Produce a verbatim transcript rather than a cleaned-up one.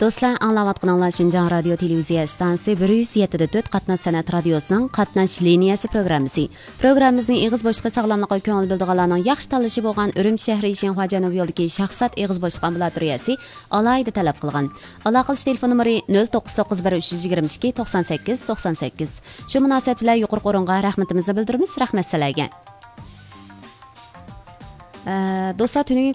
Do'stlar, anglayotganinglar Şinjan radio televiziya stansiyasi bir yuz yetti nöqta to'rt Qatnash san'at radiosining Qatnash liniyasi programmasi. Programmamizning ig'iz bo'shliqi sog'lomlikqa ko'ngil bildirganlarning yaxshi tanlashi bo'lgan Urumchi shahri Shenhua Janub yo'lidagi shaxsat ig'iz bo'shliq ambulatoriyasi alohida talab qilgan. Aloqalash telefon nomeri nol to'qqiz to'qqiz bir uch yuz yigirma ikki to'qson sakkiz to'qson sakkiz. Shu munosabat bilan yuqori o'ringa rahmatimizni bildiramiz. Rahmat sizlarga. Do'stlar, tungi